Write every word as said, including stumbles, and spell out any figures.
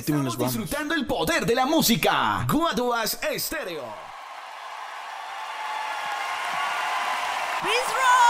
último y nos vamos. Disfrutando el poder de la música. Guaduas Estéreo. Please roll.